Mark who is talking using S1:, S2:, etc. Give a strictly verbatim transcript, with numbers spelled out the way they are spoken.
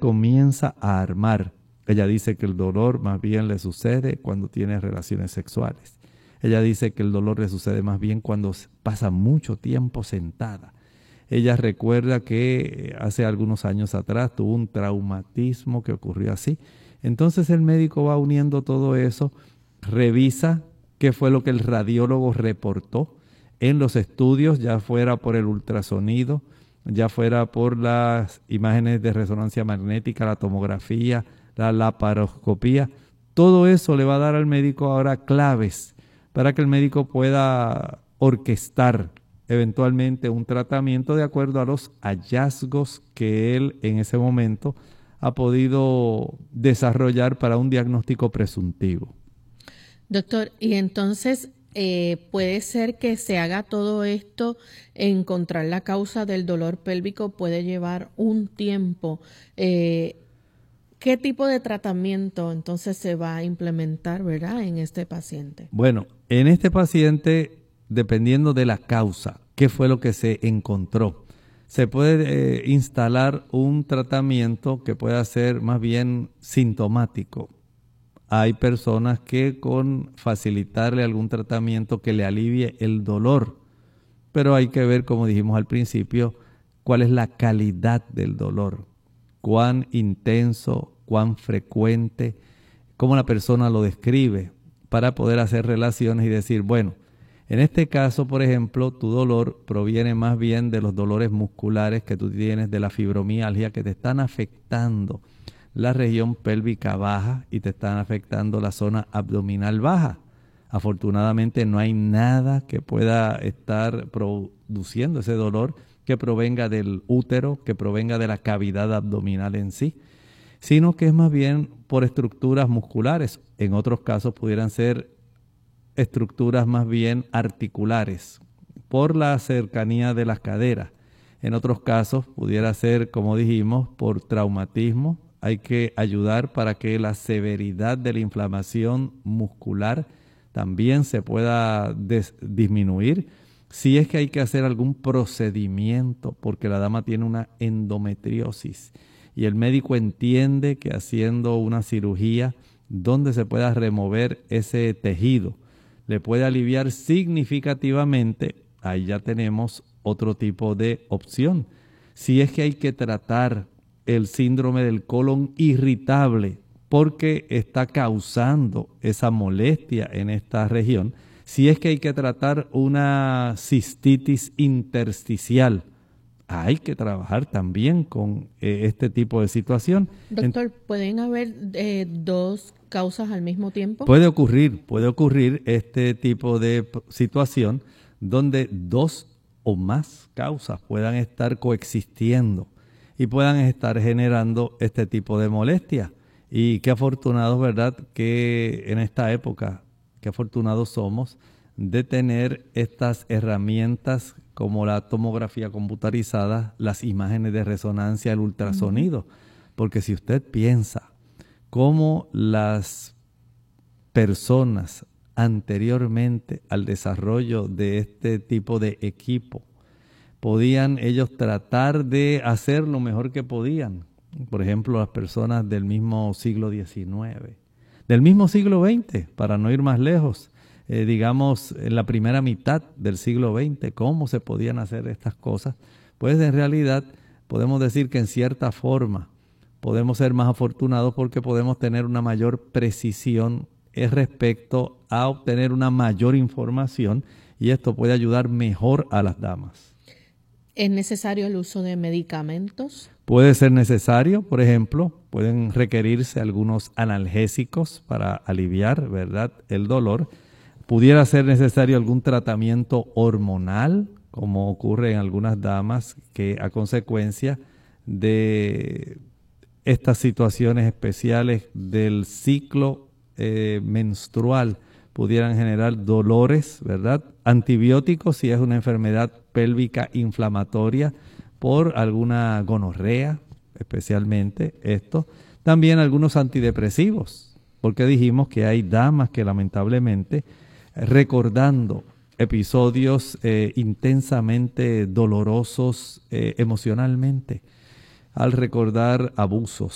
S1: comienza a armar. Ella dice que el dolor más bien le sucede cuando tiene relaciones sexuales. Ella dice que el dolor le sucede más bien cuando pasa mucho tiempo sentada. Ella recuerda que hace algunos años atrás tuvo un traumatismo que ocurrió así. Entonces el médico va uniendo todo eso, revisa qué fue lo que el radiólogo reportó en los estudios, ya fuera por el ultrasonido, ya fuera por las imágenes de resonancia magnética, la tomografía, la laparoscopía. Todo eso le va a dar al médico ahora claves para que el médico pueda orquestar eventualmente un tratamiento de acuerdo a los hallazgos que él en ese momento ha podido desarrollar para un diagnóstico presuntivo.
S2: Doctor, y entonces eh, puede ser que se haga todo esto, encontrar la causa del dolor pélvico puede llevar un tiempo. Eh, ¿Qué tipo de tratamiento entonces se va a implementar, verdad, en este paciente?
S1: Bueno, en este paciente, dependiendo de la causa, qué fue lo que se encontró, se puede eh, instalar un tratamiento que pueda ser más bien sintomático. Hay personas que con facilitarle algún tratamiento que le alivie el dolor, pero hay que ver, como dijimos al principio, cuál es la calidad del dolor, cuán intenso, cuán frecuente, cómo la persona lo describe, para poder hacer relaciones y decir, bueno, en este caso, por ejemplo, tu dolor proviene más bien de los dolores musculares que tú tienes, de la fibromialgia, que te están afectando la región pélvica baja y te están afectando la zona abdominal baja. Afortunadamente no hay nada que pueda estar produciendo ese dolor que provenga del útero, que provenga de la cavidad abdominal en sí, sino que es más bien por estructuras musculares. En otros casos pudieran ser estructuras más bien articulares, por la cercanía de las caderas. En otros casos pudiera ser, como dijimos, por traumatismo. Hay que ayudar para que la severidad de la inflamación muscular también se pueda disminuir. Si es que hay que hacer algún procedimiento, porque la dama tiene una endometriosis y el médico entiende que haciendo una cirugía donde se pueda remover ese tejido le puede aliviar significativamente, ahí ya tenemos otro tipo de opción. Si es que hay que tratar el síndrome del colon irritable porque está causando esa molestia en esta región, si es que hay que tratar una cistitis intersticial, hay que trabajar también con eh, este tipo de situación.
S2: Doctor, ¿pueden haber eh, dos causas al mismo tiempo?
S1: Puede ocurrir, puede ocurrir este tipo de situación donde dos o más causas puedan estar coexistiendo y puedan estar generando este tipo de molestia. Y qué afortunados, ¿verdad?, que en esta época, qué afortunados somos de tener estas herramientas como la tomografía computarizada, las imágenes de resonancia, el ultrasonido. Uh-huh. Porque si usted piensa cómo las personas anteriormente al desarrollo de este tipo de equipo podían ellos tratar de hacer lo mejor que podían. Por ejemplo, las personas del mismo siglo diecinueve, del mismo siglo veinte, para no ir más lejos, eh, digamos, en la primera mitad del siglo veinte, cómo se podían hacer estas cosas. Pues en realidad podemos decir que en cierta forma podemos ser más afortunados porque podemos tener una mayor precisión respecto a obtener una mayor información y esto puede ayudar mejor a las damas.
S2: ¿Es necesario el uso de medicamentos?
S1: Puede ser necesario, por ejemplo, pueden requerirse algunos analgésicos para aliviar, ¿verdad?, el dolor. Pudiera ser necesario algún tratamiento hormonal, como ocurre en algunas damas que a consecuencia de estas situaciones especiales del ciclo eh, menstrual pudieran generar dolores, ¿verdad? Antibióticos si es una enfermedad pélvica inflamatoria por alguna gonorrea, especialmente esto. También algunos antidepresivos, porque dijimos que hay damas que lamentablemente, recordando episodios eh, intensamente dolorosos eh, emocionalmente, al recordar abusos,